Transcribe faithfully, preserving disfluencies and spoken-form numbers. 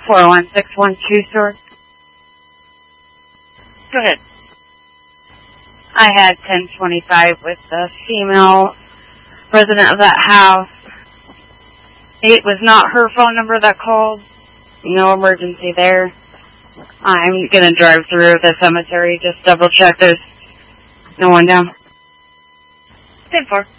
four one six one two, sir. Go ahead. I had ten twenty-five with the female resident of that house. It was not her phone number that called. No emergency there. I'm going to drive through the cemetery, just double check there's no one down. ten four.